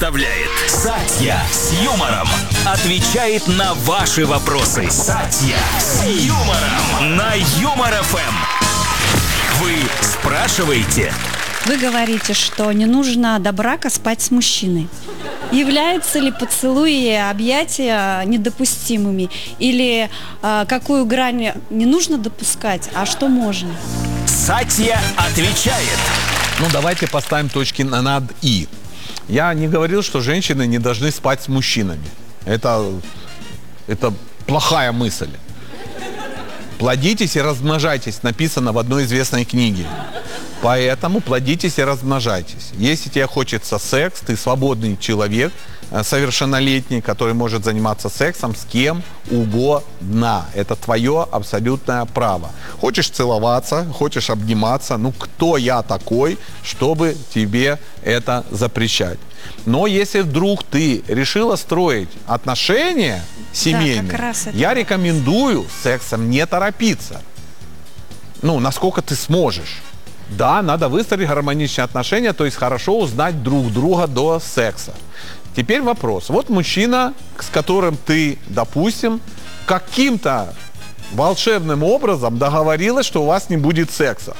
представляет Сатья с юмором. Отвечает на ваши вопросы. Сатья с юмором на Юмор ФМ. Вы спрашиваете? Вы говорите, что не нужно до брака спать с мужчиной. Являются ли поцелуи и объятия недопустимыми? Или какую грань не нужно допускать, а что можно? Сатья отвечает. Ну, давайте поставим точки над «и». Я не говорил, что женщины не должны спать с мужчинами. Это плохая мысль. Плодитесь и размножайтесь, написано в одной известной книге. Поэтому плодитесь и размножайтесь. Если тебе хочется секс, ты свободный человек, совершеннолетний, который может заниматься сексом с кем угодно. Это твое абсолютное право. Хочешь целоваться, хочешь обниматься, ну кто я такой, чтобы тебе это запрещать? Но если вдруг ты решила строить отношения семейные, я рекомендую сексом не торопиться. Ну, насколько ты сможешь. Да, надо выстроить гармоничные отношения, то есть хорошо узнать друг друга до секса. Теперь вопрос. Вот мужчина, с которым ты, допустим, каким-то волшебным образом договорилась, что у вас не будет секса.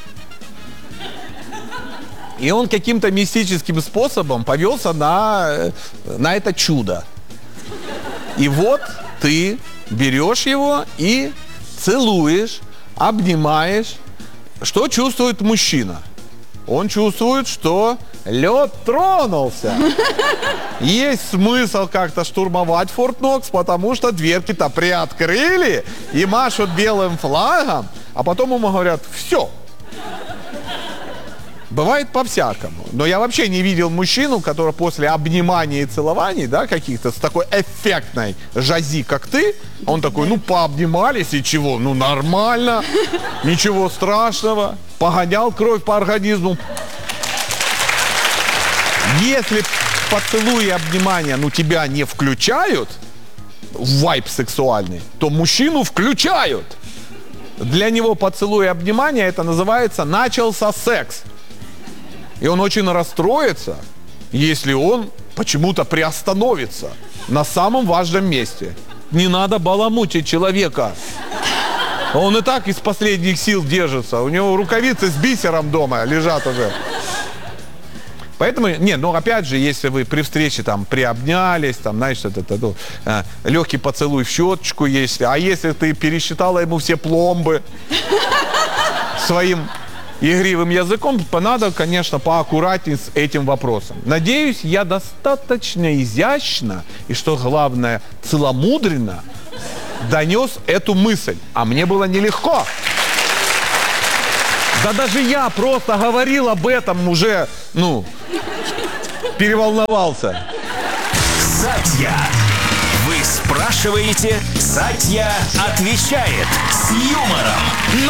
И он каким-то мистическим способом повелся на это чудо. И вот ты берешь его и целуешь, обнимаешь. Что чувствует мужчина? Он чувствует, что лед тронулся. Есть смысл как-то штурмовать Форт Нокс, потому что дверки-то приоткрыли и машут белым флагом, а потом ему говорят: все. Бывает по-всякому. Но я вообще не видел мужчину, который после обниманий и целований, да, каких-то с такой эффектной жази, как ты, он такой: ну, пообнимались и чего? Ну, нормально, ничего страшного. Погонял кровь по организму. Если поцелуи и обнимания, ну, тебя не включают в вайб сексуальный, то мужчину включают. Для него поцелуи и обнимания, это называется начался секс. И он очень расстроится, если он почему-то приостановится на самом важном месте. Не надо баламутить человека. Он и так из последних сил держится. У него рукавицы с бисером дома лежат уже. Поэтому, ну опять же, если вы при встрече там приобнялись, там, знаешь, легкий поцелуй в щеточку, а если ты пересчитала ему все пломбы своим игривым языком, надо, конечно, поаккуратнее с этим вопросом. Надеюсь, я достаточно изящно и, что главное, целомудренно донес эту мысль. А мне было нелегко. Да даже я просто говорил об этом уже, переволновался. Сатья. Вы спрашиваете, Сатья отвечает с юмором